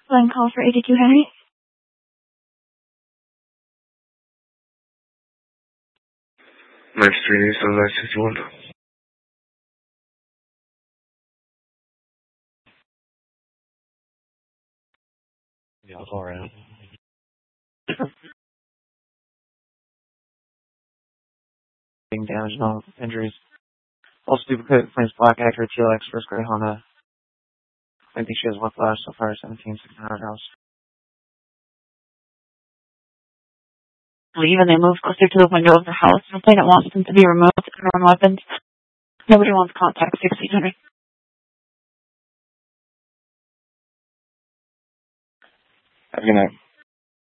Line call for 82 Henry. Main Street East, 961. Yeah, I'll call around. Being damaged, no injuries. Also, duplicate claims black Acura TLX first grade Honda. I think she has one flash so far, 17,600 house. Leave and they move closer to the window of the house. Complainant wants them to be removed and run weapons. Nobody wants contact 1600. Have a good night.